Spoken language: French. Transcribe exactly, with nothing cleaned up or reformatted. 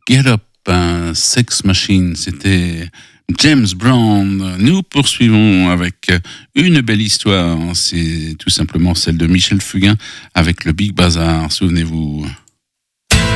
Get Up, un Sex Machine, c'était James Brown. Nous poursuivons avec une belle histoire, c'est tout simplement celle de Michel Fugain avec le Big Bazar, souvenez-vous.